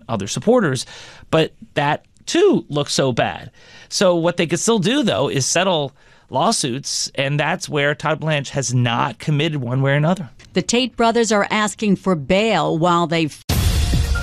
other supporters. But that, too, looks so bad. So what they could still do, though, is settle lawsuits, and that's where Todd Blanche has not committed one way or another. The Tate brothers are asking for bail while they